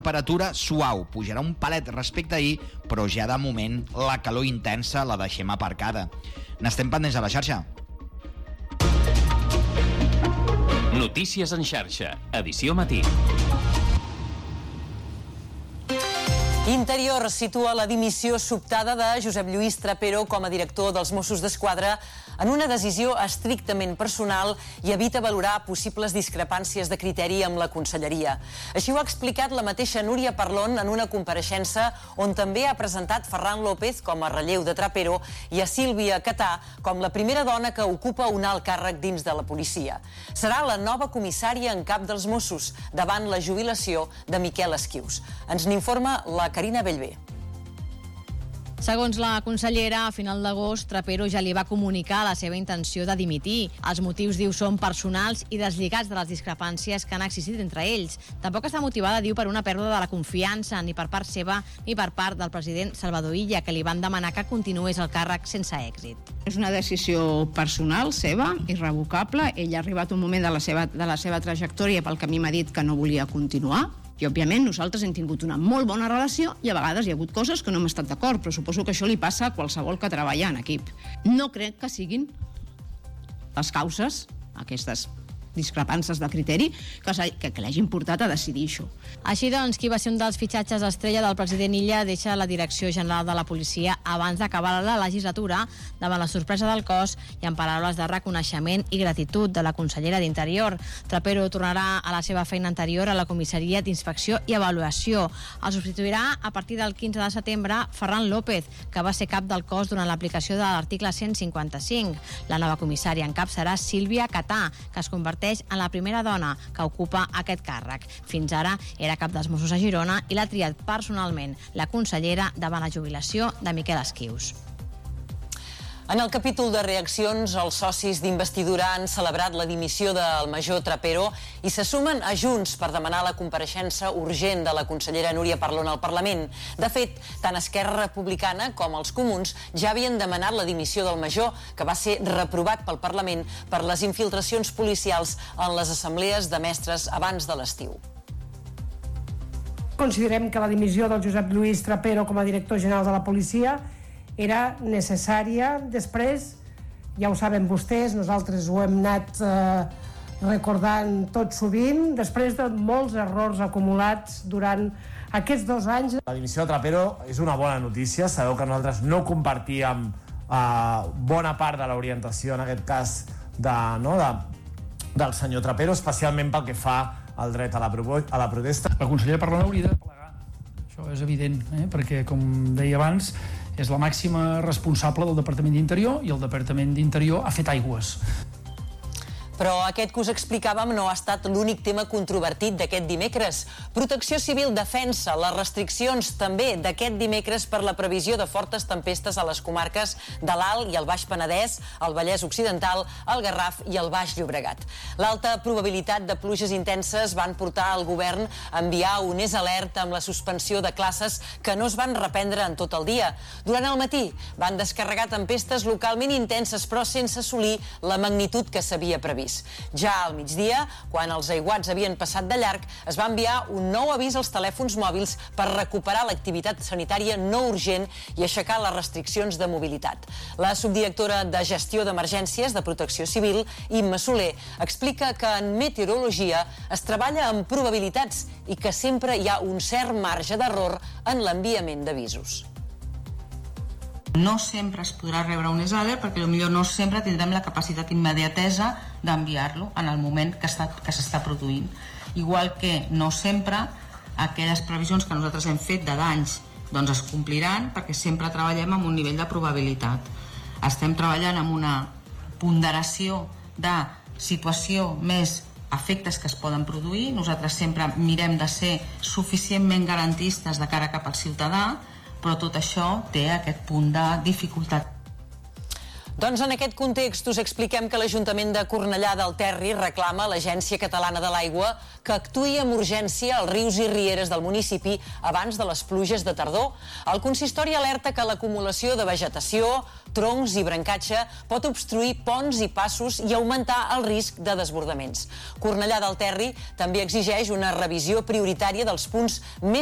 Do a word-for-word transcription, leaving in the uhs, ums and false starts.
Temperatura suau, pujarà un palet respecte a ahir, però ja de moment la calor intensa la deixem aparcada. N'estem pendents a la xarxa. Notícies en xarxa, edició matí. Interior situa la dimissió sobtada de Josep Lluís Trapero com a director dels Mossos d'Esquadra en una decisió estrictament personal i evita valorar possibles discrepàncies de criteri amb la conselleria. Així ho ha explicat la mateixa Núria Parlon en una compareixença on també ha presentat Ferran López com a relleu de Trapero i a Sílvia Catà com la primera dona que ocupa un alt càrrec dins de la policia. Serà la nova comissària en cap dels Mossos davant la jubilació de Miquel Esquius. Ens n'informa la Carina Bellver. Segons la consellera, a final d'agost, Trapero ja li va comunicar la seva intenció de dimitir. Els motius, diu, són personals i deslligats de les discrepàncies que han existit entre ells. Tampoc està motivada, diu, per una pèrdua de la confiança, ni per part seva ni per part del president Salvador Illa, que li van demanar que continués el càrrec sense èxit. És una decisió personal seva, irrevocable. Ell ha arribat un moment de la seva, de la seva trajectòria pel que a mi m'ha dit que no volia continuar. I, òbviament, nosaltres hem tingut una molt bona relació i a vegades hi ha hagut coses que no hem estat d'acord, però suposo que això li passa a qualsevol que treballa en equip. No crec que siguin les causes, aquestes discrepàncies de criteri, que, que, que l'hagin portat a decidir això. Així doncs, qui va ser un dels fitxatges estrella del president Illa deixa la Direcció General de la Policia abans d'acabar la legislatura davant la sorpresa del cos i en paraules de reconeixement i gratitud de la consellera d'Interior. Trapero tornarà a la seva feina anterior a la comissaria d'Inspecció i Avaluació. El substituirà a partir del quinze de setembre Ferran López, que va ser cap del cos durant l'aplicació de l'article cent cinquanta-cinc. La nova comissària en cap serà Sílvia Catà, que es converteix en la primera dona que ocupa aquest càrrec. Fins ara era cap dels Mossos a Girona i l'ha triat personalment la consellera davant la jubilació de Miquel Esquius. En el capítol de reaccions, els socis d'investidura han celebrat la dimissió del major Trapero i se sumen a Junts per demanar la compareixença urgent de la consellera Núria Parlon al Parlament. De fet, tant Esquerra Republicana com els Comuns ja havien demanat la dimissió del major, que va ser reprovat pel Parlament per les infiltracions policials en les assemblees de mestres abans de l'estiu. Considerem que la dimissió del Josep Lluís Trapero com a director general de la policia era necessària. Després, ja ho saben vostès, nosaltres ho hem anat eh, recordant tot sovint, després de molts errors acumulats durant aquests dos anys. La dimissió de Trapero és una bona notícia. Sabeu que nosaltres no compartíem eh, bona part de l'orientació, en aquest cas, de, no, de, del senyor Trapero, especialment pel que fa al dret a la, a la protesta. La consellera Parlon hauria de plegar, això és evident, eh? perquè, com deia abans, és la màxima responsable del Departament d'Interior i el Departament d'Interior ha fet aigües. Però aquest que us explicàvem no ha estat l'únic tema controvertit d'aquest dimecres. Protecció Civil defensa les restriccions també d'aquest dimecres per la previsió de fortes tempestes a les comarques de l'Alt i el Baix Penedès, el Vallès Occidental, el Garraf i el Baix Llobregat. L'alta probabilitat de pluges intenses van portar al govern a enviar un és alerta amb la suspensió de classes que no es van reprendre en tot el dia. Durant el matí van descarregar tempestes localment intenses però sense assolir la magnitud que s'havia previst. Ja al migdia, quan els aiguats havien passat de llarg, es va enviar un nou avís als telèfons mòbils per recuperar l'activitat sanitària no urgent i aixecar les restriccions de mobilitat. La subdirectora de Gestió d'Emergències de Protecció Civil, Imma Soler, explica que en meteorologia es treballa amb probabilitats i que sempre hi ha un cert marge d'error en l'enviament d'avisos. No sempre es podrà rebre un és alert perquè potser no sempre tindrem la capacitat immediatesa d'enviar-lo en el moment que està, que s'està produint. Igual que no sempre aquelles previsions que nosaltres hem fet de danys doncs es compliran perquè sempre treballem amb un nivell de probabilitat. Estem treballant amb una ponderació de situació més efectes que es poden produir. Nosaltres sempre mirem de ser suficientment garantistes de cara cap al ciutadà, però tot això té aquest punt de dificultat. Doncs en aquest context us expliquem que l'Ajuntament de Cornellà del Terri reclama a l'Agència Catalana de l'Aigua que actuï amb urgència als rius i rieres del municipi abans de les pluges de tardor. El consistori alerta que l'acumulació de vegetació, troncs i brancatge pot obstruir ponts i passos i augmentar el risc de desbordaments. Cornellà del Terri també exigeix una revisió prioritària dels punts més